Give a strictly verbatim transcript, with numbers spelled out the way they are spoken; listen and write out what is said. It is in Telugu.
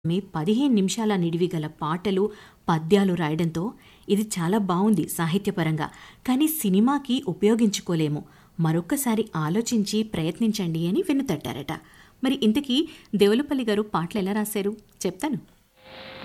మీ పదిహేను నిమిషాల నిడివి గల పాటలు, పద్యాలు రాయడంతో ఇది చాలా బావుంది సాహిత్యపరంగా. కానీ సినిమాకి ఉపయోగించుకోలేము. మరొక్కసారి ఆలోచించి ప్రయత్నించండి అని వెన్నుతట్టారట. మరి ఇంతకీ దేవులపల్లి గారు పాటలెలా రాశారు చెప్తాను.